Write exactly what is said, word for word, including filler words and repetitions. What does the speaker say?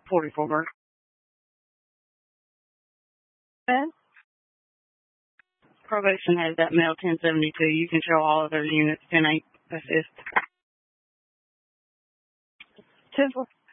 forty-four. And Probation has that male ten seventy-two. You can show all other units ten eight assist. ten four.